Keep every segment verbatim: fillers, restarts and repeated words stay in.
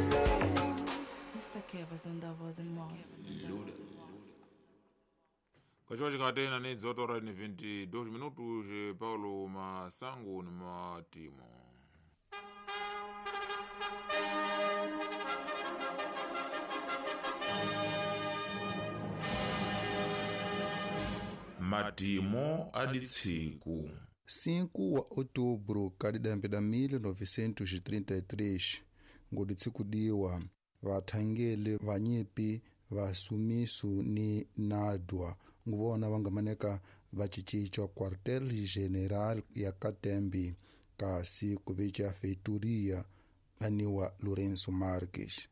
mister Kevas não dá voz em moço. Kachochi katena ni zotora ni vinte e dois minutos de Paulo Masango ni Matimo. Matimo aditsiku. cinco wa outubro kadidambe da mil novecentos e trinta e três ngoditsikudiwa vathangeli vanyipi va sumisu ni nadwa nguvona vangamaneka vachicica quartel general ya Katembi kasi kuvica feituria aniwa Lourenço Marques.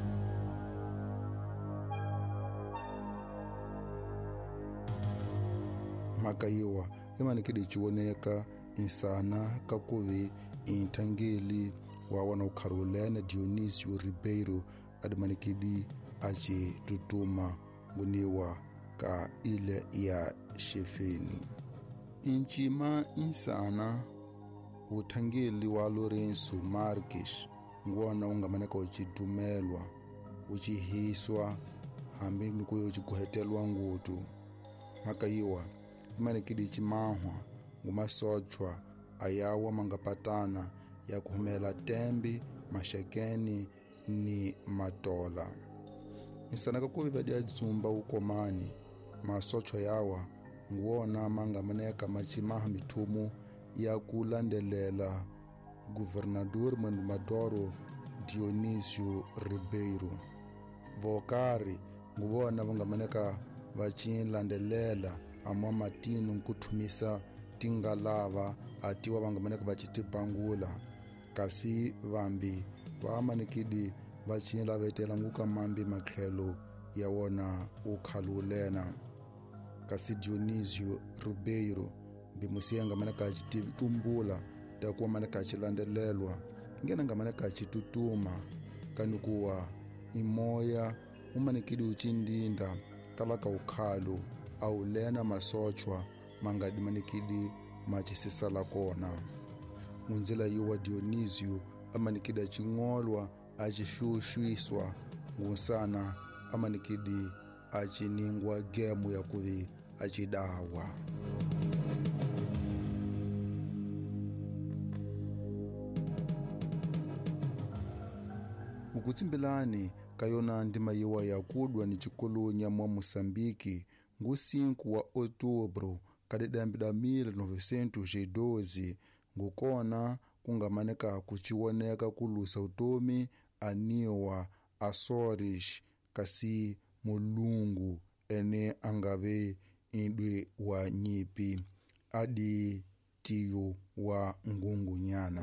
Makayiwa imanikidi chiwoneka insana kakuvi inthangeli wa wana Carolina Dionísio Ribeiro admanikidi achi tutuma nguniwa ka ile ya Shefeni. Inchima insana uthangeli wa Lourenço Marques ngwana ungamaneka uchidumelwa uchihiswa hambi nikuyo uchikuhetelwa ngutu. Makayiwa imanikidi chimahwa ngumasochwa ayawa mangapatana ya kuhumela tembi mashakeni ni matola. Insana kakuvi vadia dzumba ukomani masochwa yawa nguona mangamaneka machimaha mitumu ya kulandelela governador Maduro Dionísio Ribeiro. Vokari nguona vangamaneka vachilandelela amwa matinu nkutumisa tingalava atiwa vangamaneka vachitipangula kasi vambi vamanikidi vachilavetela nguka mambi makhelo ya wona ukhalulena kasi Dionísio Ribeiro bimusienga maneka achitumbula takuwa maneka achilandelelwa ngena ngamaneka achitutuma kanukuwa imoya umanikidi uchindinda kalaka ukhalu au lena masochwa mangadi manikidi machisisala kona. Munzila yuwa Dionísio amanikida chingolwa achishushwiswa ngusana amanikidi achiningwa gemu ya kuvi achidawa. Mukutsimbilani kayona ndima yiwa ya kudwa ni chikolonya mwa Moçambique ngu cinco wa outubro kadidambe da mil novecentos e doze ngukona kungamaneka kuchiwoneka kulusa utomi aniwa Açores kasi mulungu ene angave indwe wa nyipi adi tiyo wa ngungunyana.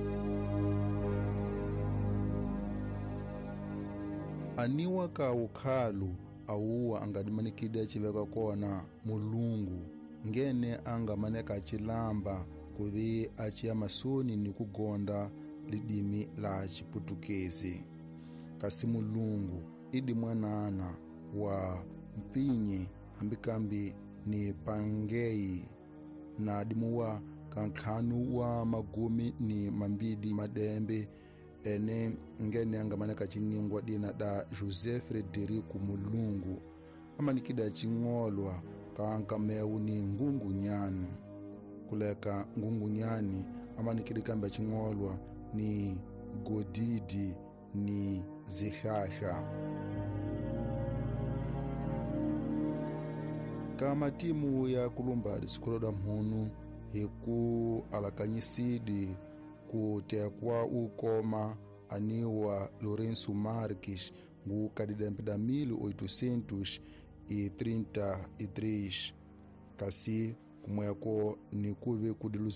Aniwa ka ukhalu auwa angadimanikidi achiveka kona mulungu ngene angamaneka achilamba kuvi achiya masoni ni kugonda lidimi la chiputukezi. Kasi mulungu idi mwanana wa mpinyi ambikambi ni Pangei na dimuwa kankhanu wa magumi ni mambidi madembe ene ngene angamaneka chiningwa dina da José Frederico Mulungu amanikida chingolwa kankameu ni ngungunyani kuleka ngungunyani amanikidi kamba chingolwa ni Godidi ni Zihasha. Kama timu ya kulumba disikuloda mhunu hiku alakanyisidi kutekwa ukoma aniwa Lourenço Marques ngu kadidambe da mil oitocentos e trinta e três kasi kumweko ni kuve kudiluza